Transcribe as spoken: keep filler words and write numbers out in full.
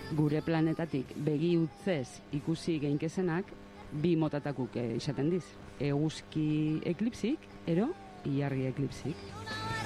gure planetatik begi utzez ikusi geinkezenak bi motatakuk izaten diz. Eguzki eklipsik, ero, ilargi eklipsik.